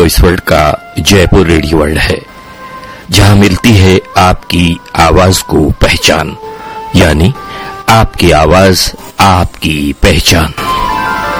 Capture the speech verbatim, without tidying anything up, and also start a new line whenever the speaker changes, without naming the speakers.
Voice world का Jaipur radio world है, जहां मिलती है आपकी आवाज को पहचान, यानी आपकी आवाज आपकी पहचान।